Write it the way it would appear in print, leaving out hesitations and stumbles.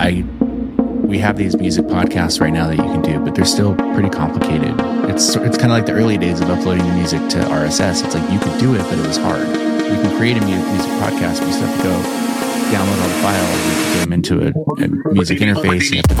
we have these music podcasts right now that you can do, but they're still pretty complicated. It's kind of like the early days of uploading the music to RSS. It's like you could do it, but it was hard. You can create a music podcast, but you still have to go download all the files, you have to get them into a music interface, you have to